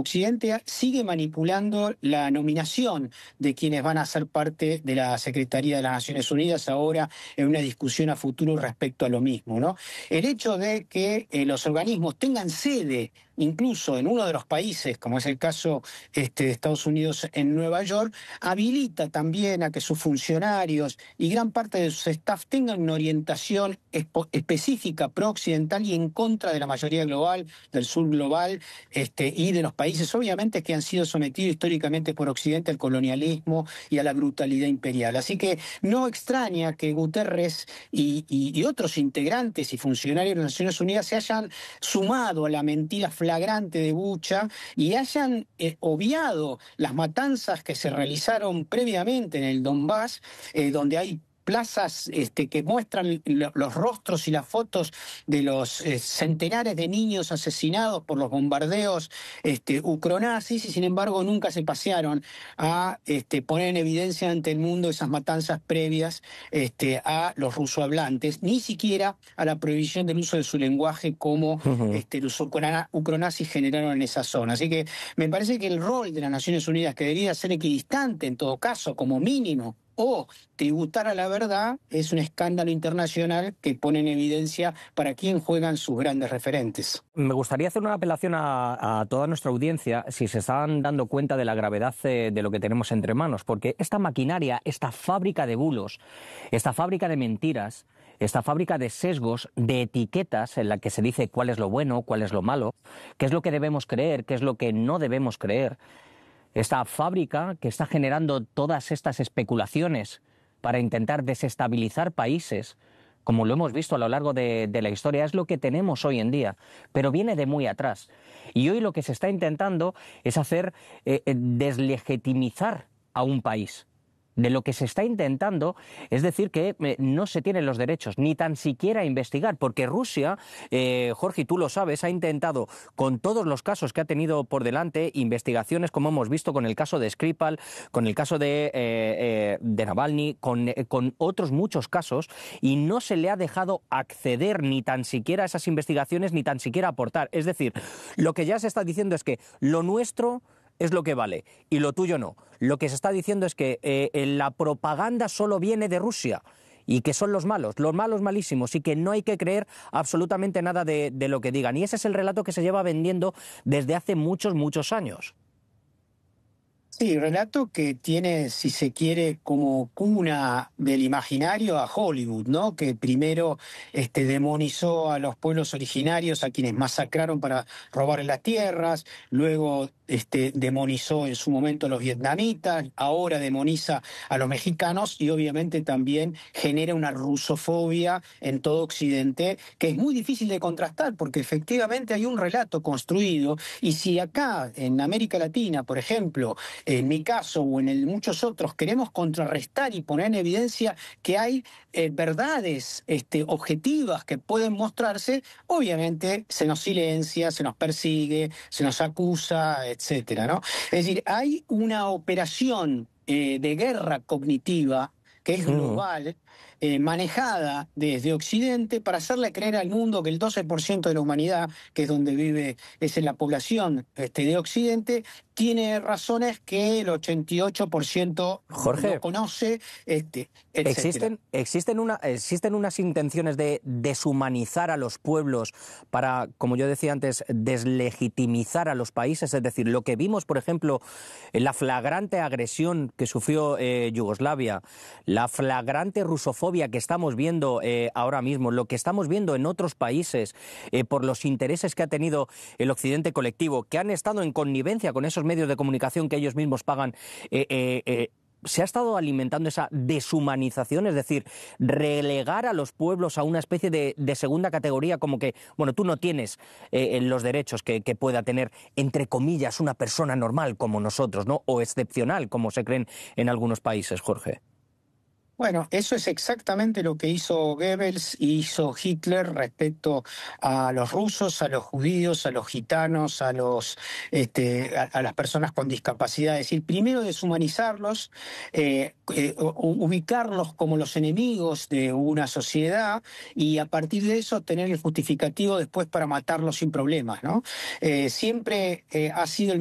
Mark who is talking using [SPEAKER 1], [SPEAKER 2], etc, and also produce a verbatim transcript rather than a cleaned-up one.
[SPEAKER 1] Occidente sigue manipulando la nominación de quienes van a ser parte de la Secretaría de las Naciones Unidas ahora en una discusión a futuro respecto a lo mismo, ¿no? El hecho de que eh, los organismos tengan sede incluso en uno de los países, como es el caso este, de Estados Unidos en Nueva York, habilita también a que sus funcionarios y gran parte de sus staff tengan una orientación específica pro-occidental y en contra de la mayoría global, del sur global este, y de los países, obviamente, que han sido sometidos históricamente por Occidente al colonialismo y a la brutalidad imperial. Así que no extraña que Guterres y, y, y otros integrantes y funcionarios de las Naciones Unidas se hayan sumado a la mentira flagrante de Bucha y hayan eh, obviado las matanzas que se realizaron previamente en el Donbass, eh, donde hay plazas este, que muestran lo, los rostros y las fotos de los eh, centenares de niños asesinados por los bombardeos este, ucronazis, y sin embargo nunca se pasearon a este, poner en evidencia ante el mundo esas matanzas previas este, a los rusohablantes, ni siquiera a la prohibición del uso de su lenguaje como uh-huh. este, los ucronazis generaron en esa zona. Así que me parece que el rol de las Naciones Unidas, que debería ser equidistante en todo caso, como mínimo, o tributar a la verdad, es un escándalo internacional que pone en evidencia para quién juegan sus grandes referentes.
[SPEAKER 2] Me gustaría hacer una apelación a, a toda nuestra audiencia, si se están dando cuenta de la gravedad de, de lo que tenemos entre manos, porque esta maquinaria, esta fábrica de bulos, esta fábrica de mentiras, esta fábrica de sesgos, de etiquetas en la que se dice cuál es lo bueno, cuál es lo malo, qué es lo que debemos creer, qué es lo que no debemos creer, esta fábrica que está generando todas estas especulaciones para intentar desestabilizar países, como lo hemos visto a lo largo de, de la historia, es lo que tenemos hoy en día, pero viene de muy atrás. Y hoy lo que se está intentando es hacer eh, deslegitimizar a un país. De lo que se está intentando es decir que eh, no se tienen los derechos, ni tan siquiera investigar, porque Rusia, eh, Jorge, tú lo sabes, ha intentado, con todos los casos que ha tenido por delante, investigaciones como hemos visto con el caso de Skripal, con el caso de, eh, eh, de Navalny, con, eh, con otros muchos casos, y no se le ha dejado acceder ni tan siquiera a esas investigaciones, ni tan siquiera aportar. Es decir, lo que ya se está diciendo es que lo nuestro es lo que vale y lo tuyo no. Lo que se está diciendo es que eh, la propaganda solo viene de Rusia y que son los malos, los malos malísimos, y que no hay que creer absolutamente nada de, de lo que digan. Y ese es el relato que se lleva vendiendo desde hace muchos, muchos años.
[SPEAKER 1] Sí, relato que tiene, si se quiere, como cuna del imaginario a Hollywood, ¿no? Que primero este, demonizó a los pueblos originarios, a quienes masacraron para robarles las tierras, luego este, demonizó en su momento a los vietnamitas, ahora demoniza a los mexicanos y obviamente también genera una rusofobia en todo Occidente que es muy difícil de contrastar porque efectivamente hay un relato construido, y si acá en América Latina, por ejemplo, en mi caso o en el, muchos otros, queremos contrarrestar y poner en evidencia que hay eh, verdades este, objetivas que pueden mostrarse, obviamente se nos silencia, se nos persigue, se nos acusa, etcétera, ¿no? Es decir, hay una operación eh, de guerra cognitiva que es global, eh, manejada desde Occidente para hacerle creer al mundo que el doce por ciento de la humanidad, que es donde vive, es en la población este, de Occidente, tiene razones que el ochenta y ocho por ciento
[SPEAKER 2] Jorge,
[SPEAKER 1] no conoce, este, etcétera.
[SPEAKER 2] ¿Existen, existen, una, ¿Existen unas intenciones de deshumanizar a los pueblos para, como yo decía antes, deslegitimizar a los países? Es decir, lo que vimos, por ejemplo, en la flagrante agresión que sufrió eh, Yugoslavia, la flagrante rusofobia que estamos viendo eh, ahora mismo, lo que estamos viendo en otros países eh, por los intereses que ha tenido el Occidente colectivo, que han estado en connivencia con esos medios de comunicación que ellos mismos pagan, eh, eh, eh, se ha estado alimentando esa deshumanización, es decir, relegar a los pueblos a una especie de, de segunda categoría, como que, bueno, tú no tienes eh, los derechos que, que pueda tener, entre comillas, una persona normal como nosotros, ¿no? O excepcional, como se creen en algunos países, Jorge.
[SPEAKER 1] Bueno, eso es exactamente lo que hizo Goebbels y hizo Hitler respecto a los rusos, a los judíos, a los gitanos, a los este, a, a las personas con discapacidad. Es decir, primero deshumanizarlos, eh, eh, ubicarlos como los enemigos de una sociedad y a partir de eso tener el justificativo después para matarlos sin problemas, ¿no? Eh, siempre eh, ha sido el